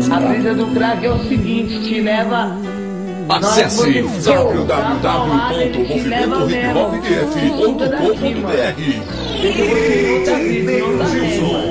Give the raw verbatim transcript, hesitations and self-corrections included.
A brisa do crack é o seguinte, te leva... Acesse w w w ponto movimento hip hop d f ponto com ponto b r. Porque você não tá vivo, não tá vendo.